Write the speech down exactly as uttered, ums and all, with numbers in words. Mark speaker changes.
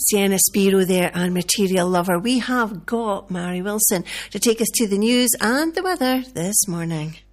Speaker 1: Sienna Spiro there and Material Lover. We have got Mary Wilson to take us to the news and the weather this morning.